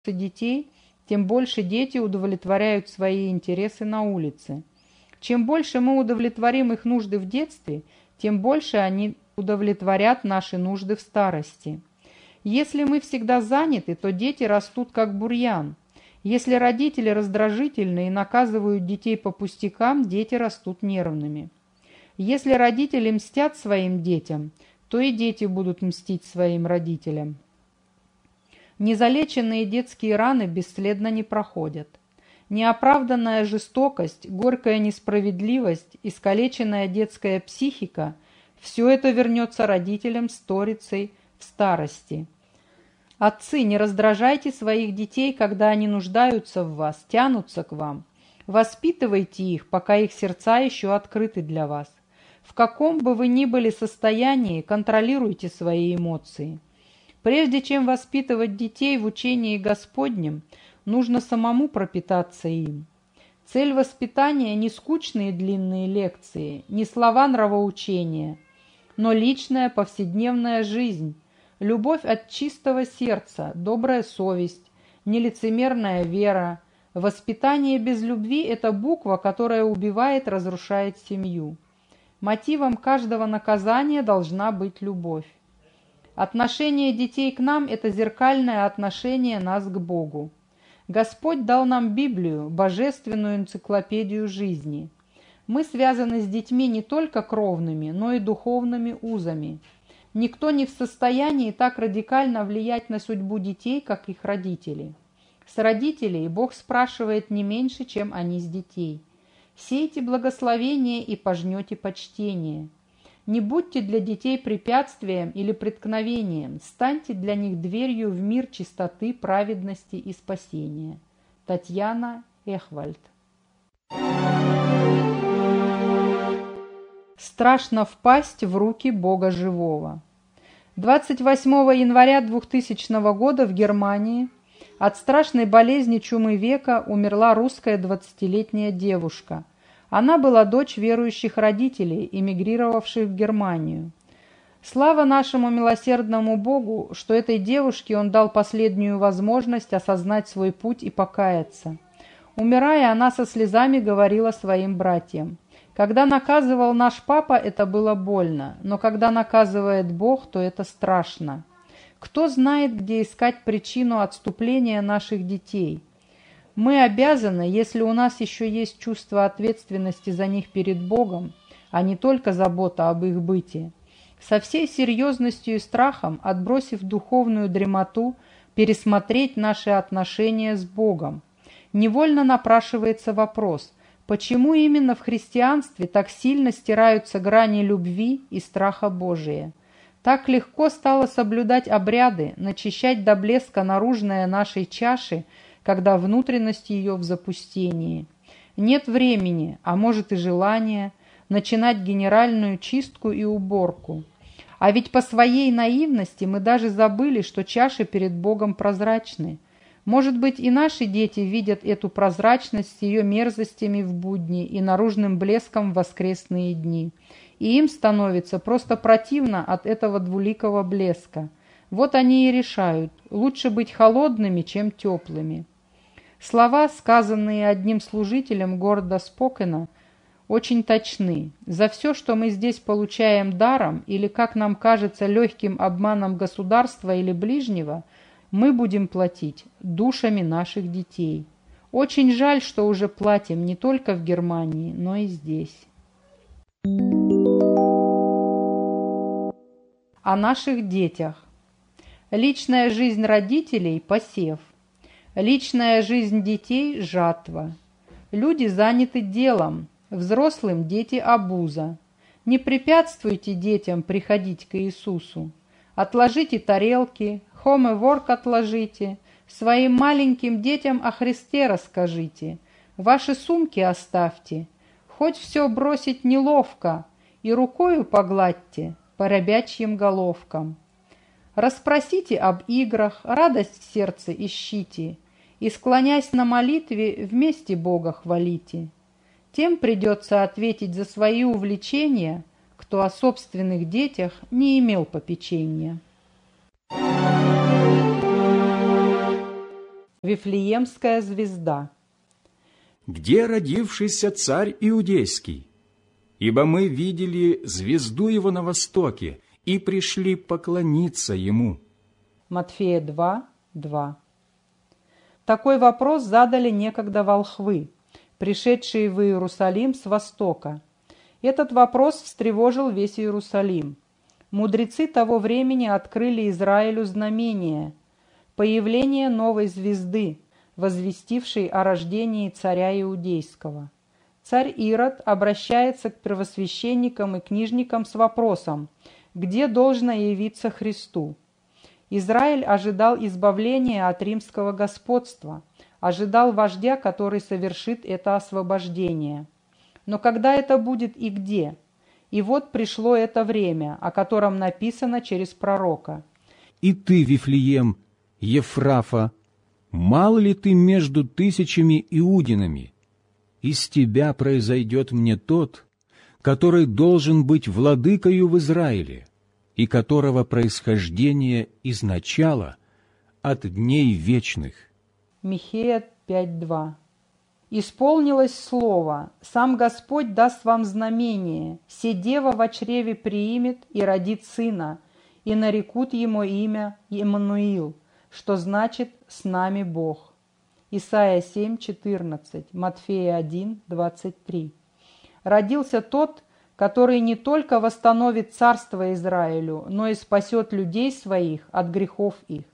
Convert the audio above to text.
детей, тем больше дети удовлетворяют свои интересы на улице. Чем больше мы удовлетворим их нужды в детстве, тем больше они удовлетворят наши нужды в старости. Если мы всегда заняты, то дети растут как бурьян. Если родители раздражительны и наказывают детей по пустякам, дети растут нервными. Если родители мстят своим детям, то и дети будут мстить своим родителям. Незалеченные детские раны бесследно не проходят. Неоправданная жестокость, горькая несправедливость, искалеченная детская психика – все это вернется родителям сторицей в старости. Отцы, не раздражайте своих детей, когда они нуждаются в вас, тянутся к вам. Воспитывайте их, пока их сердца еще открыты для вас. В каком бы вы ни были состоянии, контролируйте свои эмоции. Прежде чем воспитывать детей в учении Господнем, нужно самому пропитаться им. Цель воспитания не скучные длинные лекции, не слова нравоучения, но личная повседневная жизнь, любовь от чистого сердца, добрая совесть, нелицемерная вера. Воспитание без любви – это буква, которая убивает, разрушает семью. Мотивом каждого наказания должна быть любовь. Отношение детей к нам – это зеркальное отношение нас к Богу. Господь дал нам Библию, божественную энциклопедию жизни. Мы связаны с детьми не только кровными, но и духовными узами. Никто не в состоянии так радикально влиять на судьбу детей, как их родители. С родителей Бог спрашивает не меньше, чем они с детей. Сейте благословение и пожнете почтение. Не будьте для детей препятствием или преткновением, станьте для них дверью в мир чистоты, праведности и спасения. Татьяна Эхвальд. Страшно впасть в руки Бога живого. 28 января 2000 года в Германии от страшной болезни чумы века умерла русская 20-летняя девушка. Она была дочь верующих родителей, эмигрировавших в Германию. Слава нашему милосердному Богу, что этой девушке Он дал последнюю возможность осознать свой путь и покаяться. Умирая, она со слезами говорила своим братьям: «Когда наказывал наш папа, это было больно, но когда наказывает Бог, то это страшно. Кто знает, где искать причину отступления наших детей? Мы обязаны, если у нас еще есть чувство ответственности за них перед Богом, а не только забота об их быте, со всей серьезностью и страхом, отбросив духовную дремоту, пересмотреть наши отношения с Богом. Невольно напрашивается вопрос, почему именно в христианстве так сильно стираются грани любви и страха Божия? Так легко стало соблюдать обряды, начищать до блеска наружное нашей чаши, когда внутренность ее в запустении. Нет времени, а может и желания, начинать генеральную чистку и уборку. А ведь по своей наивности мы даже забыли, что чаши перед Богом прозрачны. Может быть, и наши дети видят эту прозрачность с ее мерзостями в будни и наружным блеском в воскресные дни. И им становится просто противно от этого двуликого блеска. Вот они и решают, лучше быть холодными, чем теплыми. Слова, сказанные одним служителем города Спокена, очень точны. За все, что мы здесь получаем даром или, как нам кажется, легким обманом государства или ближнего, мы будем платить душами наших детей. Очень жаль, что уже платим не только в Германии, но и здесь. О наших детях. Личная жизнь родителей – посев. Личная жизнь детей – жатва. Люди заняты делом, взрослым дети – обуза. Не препятствуйте детям приходить к Иисусу. Отложите тарелки, homework отложите, своим маленьким детям о Христе расскажите, ваши сумки оставьте, хоть все бросить неловко, и рукою погладьте по ребячьим головкам. Расспросите об играх, радость в сердце ищите, и, склонясь на молитве, вместе Бога хвалите. Тем придется ответить за свои увлечения, кто о собственных детях не имел попечения. Вифлеемская звезда. Где родившийся царь Иудейский? Ибо мы видели звезду его на востоке и пришли поклониться ему. Матфея 2, 2. Такой вопрос задали некогда волхвы, пришедшие в Иерусалим с востока. Этот вопрос встревожил весь Иерусалим. Мудрецы того времени открыли Израилю знамение – появление новой звезды, возвестившей о рождении царя Иудейского. Царь Ирод обращается к первосвященникам и книжникам с вопросом, где должно явиться Христу. Израиль ожидал избавления от римского господства, ожидал вождя, который совершит это освобождение. Но когда это будет и где? И вот пришло это время, о котором написано через пророка. «И ты, Вифлеем, Ефрафа, мал ли ты между тысячами иудинами? Из тебя произойдет мне тот, который должен быть владыкою в Израиле, и которого происхождение изначало от дней вечных». Михея 5:2. «Исполнилось слово, сам Господь даст вам знамение, се дева во чреве приимет и родит сына, и нарекут ему имя Иммануил, что значит «с нами Бог». Исайя 7:14, Матфея 1:23. Родился тот, который не только восстановит царство Израилю, но и спасет людей своих от грехов их.